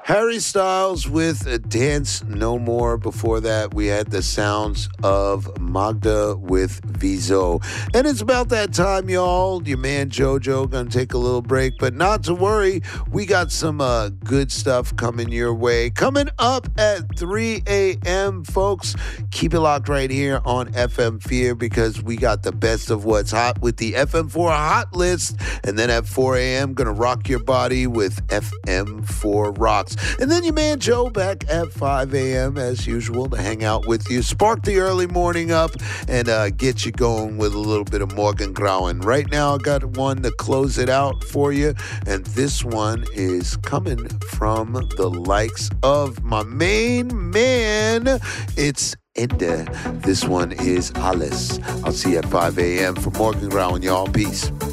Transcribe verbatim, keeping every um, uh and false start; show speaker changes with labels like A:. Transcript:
A: Harry Styles with a Dance No More. Before that, we had the sounds of Magda with Vizo. And it's about that time, y'all. Your man JoJo gonna take a little break, but not to worry. We got some uh, good stuff coming your way. Coming up at three a.m., folks. Keep it locked right here on F M Fear because we got the best of what's hot with the F M four Hot List. And then at four a.m., gonna rock your body with F M four Rocks. And then your man Joe back at five a.m. as usual to hang out with you, spark the early morning up, and uh, get you going with a little bit of Morgan Grauen. Right now, I got one to close it out for you, and this one is coming from the likes of my main man. It's Ende. This one is Alles. I'll see you at five a.m. for Morgan Grauen, y'all. Peace.